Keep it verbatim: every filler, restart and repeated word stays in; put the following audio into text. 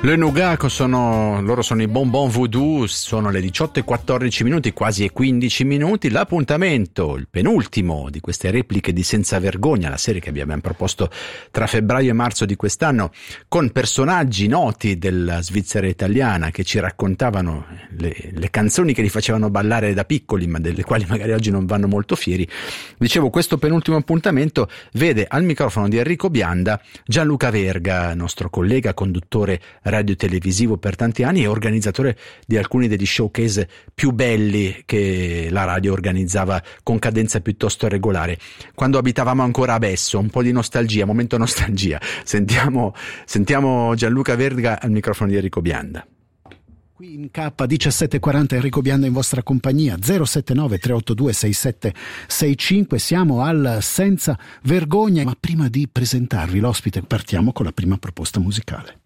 Le Nougat sono, loro sono i Bonbon Voodoo, sono le diciotto e quattordici minuti, quasi e quindici minuti. L'appuntamento, il penultimo di queste repliche di Senza Vergogna, la serie che abbiamo proposto tra febbraio e marzo di quest'anno, con personaggi noti della Svizzera italiana che ci raccontavano le, le canzoni che li facevano ballare da piccoli, ma delle quali magari oggi non vanno molto fieri. Dicevo, questo penultimo appuntamento vede al microfono di Enrico Bianda Gianluca Verga, nostro collega, conduttore radio-televisivo per tanti anni e organizzatore di alcuni degli showcase più belli che la radio organizzava con cadenza piuttosto regolare. Quando abitavamo ancora a Besso, un po' di nostalgia, momento nostalgia. Sentiamo, sentiamo Gianluca Verga al microfono di Enrico Bianda. Qui in K diciassette quaranta Enrico Bianda in vostra compagnia, zero sette nove tre otto due sei sette sei cinque, siamo al Senza Vergogna, ma prima di presentarvi l'ospite partiamo con la prima proposta musicale.